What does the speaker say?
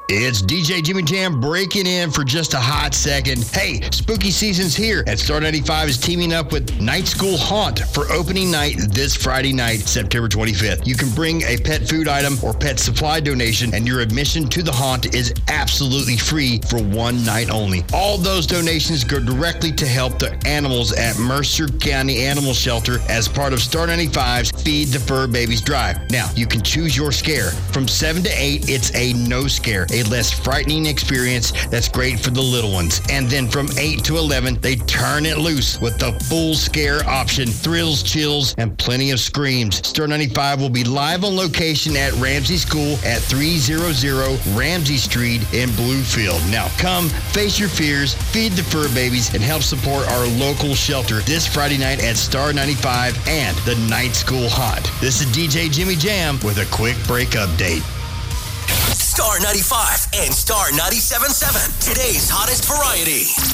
It's DJ Jimmy Jam breaking in for just a hot second. Hey, spooky season's here, and Star 95 is teaming up with Night School Haunt for opening night this Friday night, September 25th. You can bring a pet food item or pet supply donation, and your admission to the haunt is absolutely free for one night only. All those donations go directly to help the animals at Mercer County Animal Shelter as part of Star 95's Feed the Fur Babies Drive. Now, you can choose your scare. From 7 to 8, it's a no scare, a less frightening experience that's great for the little ones. And then from 8 to 11, they turn it loose with the full scare option, thrills, chills, and plenty of screams. Star 95 will be live on location at Ramsey School at 300 Ramsey Street in Bluefield. Now come, face your fears, feed the fur babies, and help support our local shelter this Friday night at Star 95 and the Night School Haunt. This is DJ Jimmy Jam with a quick break update. Star 95 and Star 97.7, today's hottest variety.